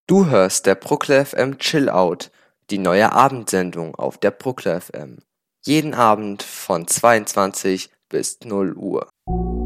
Du hörst der Bruckler FM Chill Out, die neue Abendsendung auf der Bruckler FM. Jeden Abend von 22 bis 0 Uhr.